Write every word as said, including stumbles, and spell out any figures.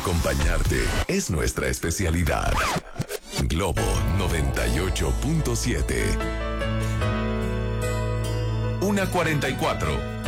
Acompañarte es nuestra especialidad. Globo noventa y ocho punto siete. una cuarenta y cuatro.